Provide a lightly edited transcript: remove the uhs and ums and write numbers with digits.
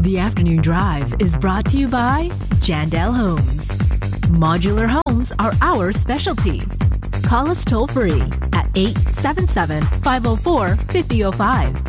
The Afternoon Drive is brought to you by Jandel Homes. Modular homes are our specialty. Call us toll free at 877-504-5005